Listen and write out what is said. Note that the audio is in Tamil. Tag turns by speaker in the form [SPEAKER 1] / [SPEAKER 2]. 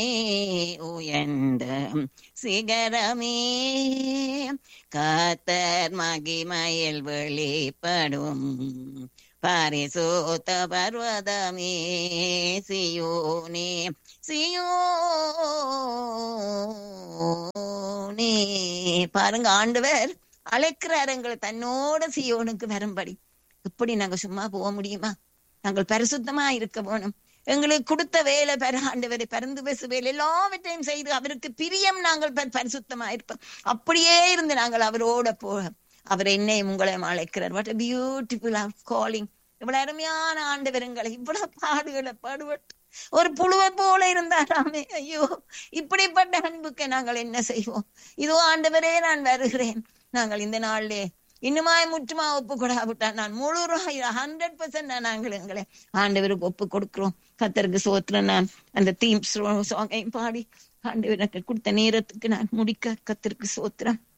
[SPEAKER 1] உயர்ந்த சிகரமே கர்த்தர் மகிமையில் வெளிப்படும் பரிசுத்த பர்வதமே சியோனே சியோனே. பாருங்க, ஆண்டவர் அழைக்கிறார் எங்களை தன்னோட சியோனுக்கு வரும்படி. இப்படி நாங்க சும்மா போக முடியுமா? நாங்கள் பரிசுத்தமா இருக்க வேணும். எங்களுக்கு கொடுத்த வேலை ஆண்டவரை பறந்து பேசு வேலை எல்லாவற்றையும் செய்து அவருக்கு பிரியம் நாங்கள் பரிசுத்தமா இருப்போம். அப்படியே இருந்து நாங்கள் அவரோட போக அவர் என்னையும் உங்களையும் அழைக்கிறார். What a beautiful calling. இவ்வளவு அருமையான ஆண்டவர் எங்களை இவ்வளவு பாடுகளை பாடுபட்டு ஒரு புழுவை போல இருந்தாராமே. ஐயோ, இப்படிப்பட்ட அன்புக்கு நாங்கள் என்ன செய்வோம்? இதோ ஆண்டவரே நான் வருகிறேன். நாங்கள் இந்த நாளிலே இன்னுமாய் முற்றுமா ஒப்பு கொடாவிட்டா நான் முழு 100% நாங்கள் எங்களை ஆண்டவருக்கு ஒப்பு கொடுக்கிறோம். கர்த்தருக்கு சோத்திரம். நான் அந்த தீம் சாங்கையும் பாடி ஆண்டவர் எனக்கு கொடுத்த நேரத்துக்கு நான் முடிக்க கர்த்தருக்கு சோத்திரம்.